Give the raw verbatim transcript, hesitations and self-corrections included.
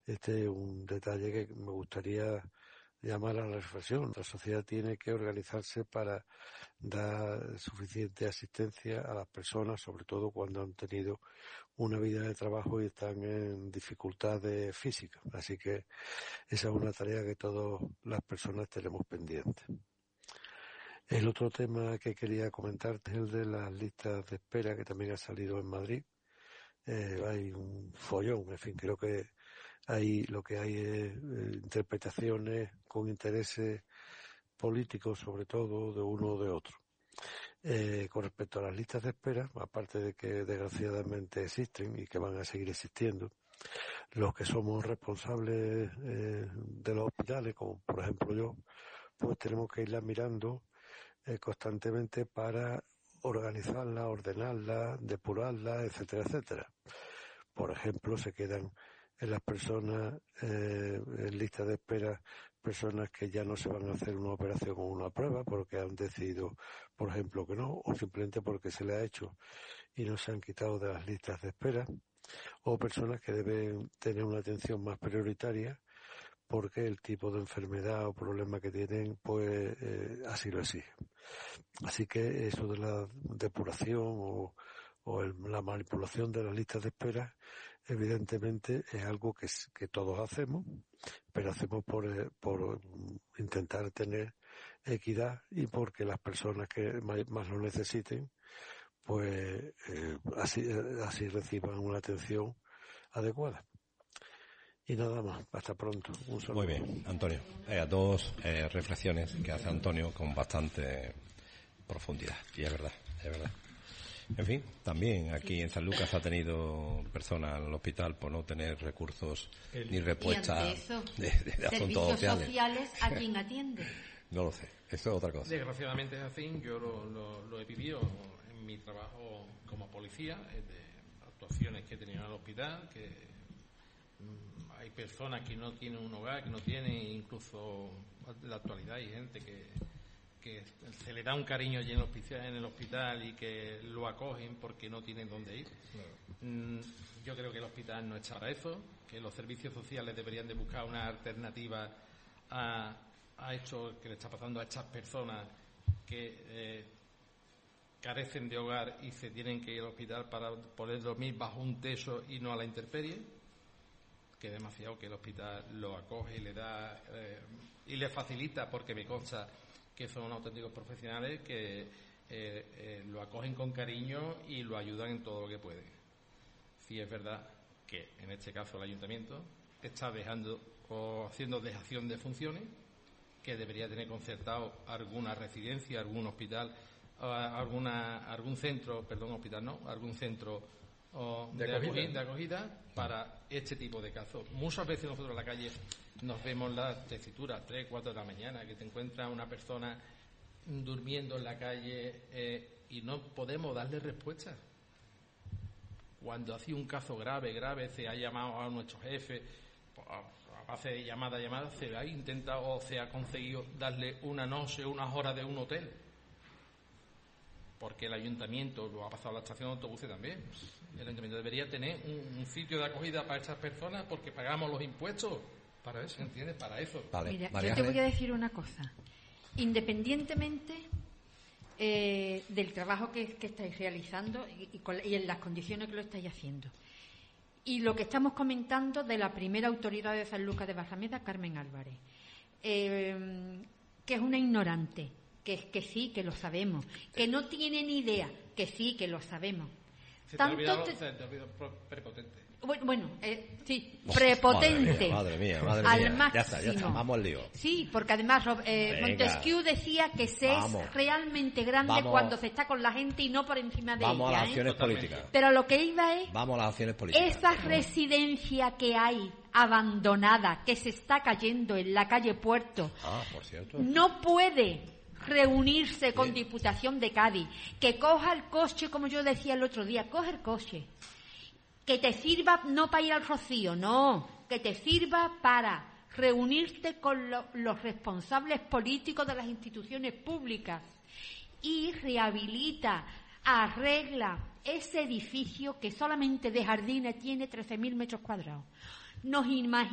este es un detalle que me gustaría llamar a la reflexión. La sociedad tiene que organizarse para dar suficiente asistencia a las personas, sobre todo cuando han tenido una vida de trabajo y están en dificultades físicas. Así que esa es una tarea que todas las personas tenemos pendiente. El otro tema que quería comentarte es el de las listas de espera, que también ha salido en Madrid. Eh, hay un follón, en fin, creo que ahí lo que hay es eh, interpretaciones con intereses políticos, sobre todo, de uno o de otro. Eh, con respecto a las listas de espera, aparte de que desgraciadamente existen y que van a seguir existiendo, los que somos responsables eh, de los hospitales, como por ejemplo yo, pues tenemos que irlas mirando eh, constantemente para organizarla, ordenarla, depurarla, etcétera, etcétera. Por ejemplo, se quedan en las personas eh, en lista de espera personas que ya no se van a hacer una operación o una prueba porque han decidido, por ejemplo, que no, o simplemente porque se le ha hecho y no se han quitado de las listas de espera, o personas que deben tener una atención más prioritaria porque el tipo de enfermedad o problema que tienen, pues eh, así lo exige. Así que eso de la depuración o, o el, la manipulación de las listas de espera, evidentemente es algo que, que todos hacemos, pero hacemos por, por intentar tener equidad y porque las personas que más, más lo necesiten, pues eh, así, así reciban una atención adecuada. Y nada más, hasta pronto. Un saludo. Muy bien, Antonio. Eh, dos eh, reflexiones que hace Antonio con bastante profundidad. Y es verdad, es verdad. En fin, también aquí en San Lucas ha tenido personas en el hospital por no tener recursos el, ni respuestas de, de, de asuntos sociales. sociales. ¿A quién atiende? No lo sé, eso es otra cosa. Desgraciadamente es así, yo lo, lo, lo he vivido en mi trabajo como policía, de actuaciones que he tenido en el hospital, que hay personas que no tienen un hogar, que no tienen, incluso en la actualidad hay gente que, que se le da un cariño allí en el hospital, en el hospital y que lo acogen porque no tienen dónde ir. Claro. Yo creo que el hospital no está para eso, que los servicios sociales deberían de buscar una alternativa a, a esto que le está pasando a estas personas que eh, carecen de hogar y se tienen que ir al hospital para poder dormir bajo un techo y no a la intemperie, que es demasiado que el hospital lo acoge y le da eh, y le facilita, porque me consta que son auténticos profesionales que eh, eh, lo acogen con cariño y lo ayudan en todo lo que pueden. Sí es verdad que en este caso el ayuntamiento está dejando o haciendo dejación de funciones, que debería tener concertado alguna residencia, algún hospital, alguna algún centro, perdón, hospital no, algún centro o de, de, acogida. de acogida para este tipo de casos. Muchas veces nosotros en la calle nos vemos las tesituras, tres, cuatro de la mañana, que te encuentras una persona durmiendo en la calle eh, y no podemos darle respuesta. Cuando ha sido un caso grave, grave, se ha llamado a nuestro jefe, a base de llamada, llamada, se ha intentado o se ha conseguido darle una noche, unas horas de un hotel. Porque el ayuntamiento, lo ha pasado a la estación de autobuses también, el ayuntamiento debería tener un, un sitio de acogida para estas personas porque pagamos los impuestos para eso, ¿entiendes? Para eso. Vale. Mira, yo te voy a decir una cosa. Independientemente eh, del trabajo que, que estáis realizando y, y, con, y en las condiciones que lo estáis haciendo, y lo que estamos comentando de la primera autoridad de San Lucas de Barrameda, Carmen Álvarez, eh, que es una ignorante, que, que sí, que lo sabemos, que no tiene ni idea, que sí, que lo sabemos. Se te ha olvidado, te... se te ha olvidado prepotente. Bueno, bueno eh, sí, prepotente. Madre mía, madre mía, madre al mía. máximo. Ya está, ya está, vamos al lío. Sí, porque además eh, Montesquieu decía que se vamos. es realmente grande vamos. cuando se está con la gente y no por encima de vamos ella. Vamos a las acciones ¿eh? políticas. Pero lo que iba es... Vamos a las acciones políticas. Esa residencia que hay abandonada, que se está cayendo en la calle Puerto, ah, por cierto. no puede reunirse con sí. Diputación de Cádiz, que coja el coche, como yo decía el otro día, coge el coche, que te sirva no para ir al Rocío, no, que te sirva para reunirte con lo, los responsables políticos de las instituciones públicas y rehabilita, arregla ese edificio que solamente de jardines tiene trece mil metros cuadrados. Nos imaginamos